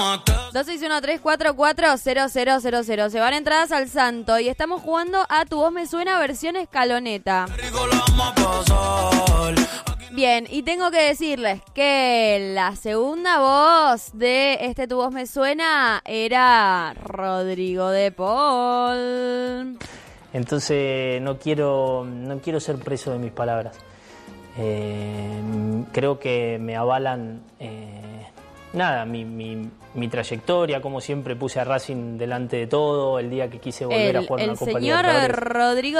261-344-0000. Se van entradas al Santo y estamos jugando a Tu Voz Me Suena versión escaloneta. Bien, y tengo que decirles que la segunda voz de este Tu Voz Me Suena era Rodrigo de Paul. Entonces no quiero ser preso de mis palabras. Creo que me avalan mi trayectoria, como siempre puse a Racing delante de todo, el día que quise volver a jugar una Copa Libertadores. El señor Rodrigo